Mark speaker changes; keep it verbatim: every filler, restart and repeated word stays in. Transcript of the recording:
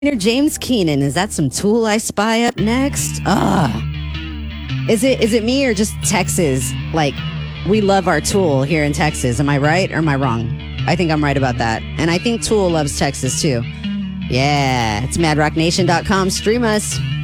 Speaker 1: James Keenan, is that some Tool I spy up next? Ugh. Is it is it me or just Texas? Like, we love our Tool here in Texas. Am I right or am I wrong? I think I'm right about that. And I think Tool loves Texas too. Yeah, it's mad rock nation dot com. Stream us.